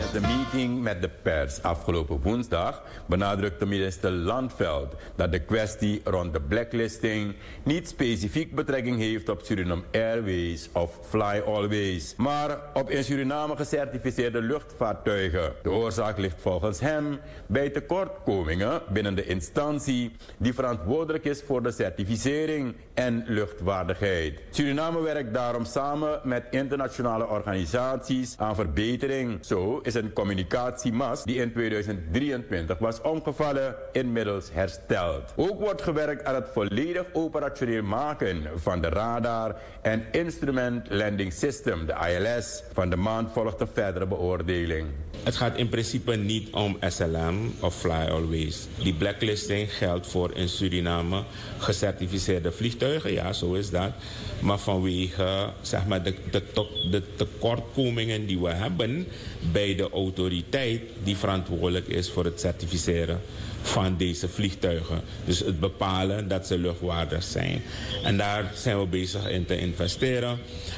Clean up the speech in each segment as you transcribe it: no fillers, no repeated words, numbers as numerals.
Tijdens een meeting met de pers afgelopen woensdag benadrukte minister Landveld dat de kwestie rond de blacklisting niet specifiek betrekking heeft op Suriname Airways of Fly Always, maar op in Suriname gecertificeerde luchtvaartuigen. De oorzaak ligt volgens hem bij tekortkomingen binnen de instantie die verantwoordelijk is voor de certificering en luchtwaardigheid. Suriname werkt daarom samen met internationale organisaties aan verbetering. Zo is een communicatiemast die in 2023 was omgevallen inmiddels hersteld. Ook wordt gewerkt aan het volledig operationeel maken van de radar en instrument landing system, de ILS. Van de maand volgt de verdere beoordeling. Het gaat in principe niet om SLM of Fly Always. Die blacklisting geldt voor in Suriname gecertificeerde vliegtuigen, ja, zo is dat. Maar vanwege zeg maar, de tekortkomingen die we hebben bij de autoriteit die verantwoordelijk is voor het certificeren van deze vliegtuigen. Dus het bepalen dat ze luchtwaardig zijn. En daar zijn we bezig in te investeren.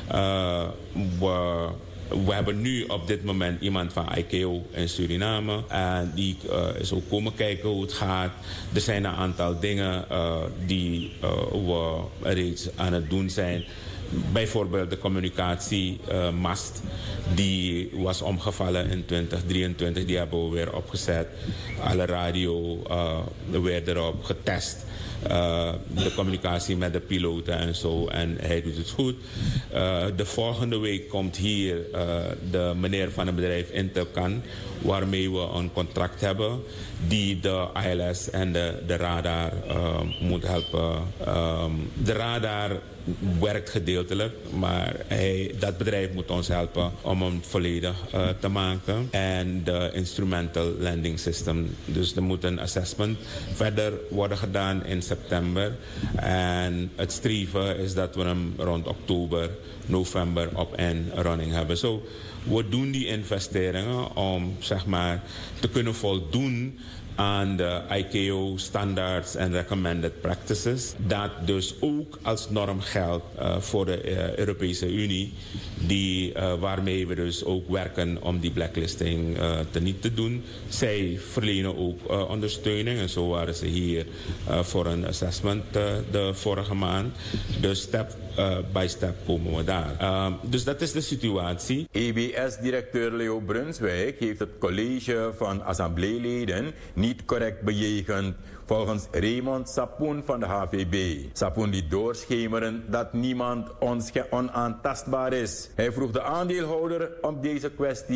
We hebben nu op dit moment iemand van ICAO in Suriname. En die is ook komen kijken hoe het gaat. Er zijn een aantal dingen die we reeds aan het doen zijn. Bijvoorbeeld de communicatiemast die was omgevallen in 2023. Die hebben we weer opgezet. Alle radio weer erop getest. De communicatie met de piloten en zo. En hij doet het goed. De volgende week komt hier de meneer van het bedrijf Intelcan, waarmee we een contract hebben die de ILS en de radar moet helpen. De radar werkt gedeeltelijk, maar dat bedrijf moet ons helpen om hem volledig te maken. En de instrumental landing system. Dus er moet een assessment verder worden gedaan in september. En het streven is dat we hem rond oktober, november op en running hebben. So, we doen die investeringen om zeg maar, te kunnen voldoen aan de ICAO standards en recommended practices. Dat dus ook als norm geldt voor de Europese Unie, waarmee we dus ook werken om die blacklisting niet te doen. Zij verlenen ook ondersteuning en zo waren ze hier voor een assessment de vorige maand. Dus step by step komen we daar. Dus dat is de situatie. EBS-directeur Leo Brunswijk heeft het college van assembleeleden niet correct bejegend, volgens Raymond Sapoen van de HVB. Sapoen liet doorschemeren dat niemand onaantastbaar is. Hij vroeg de aandeelhouder om deze kwestie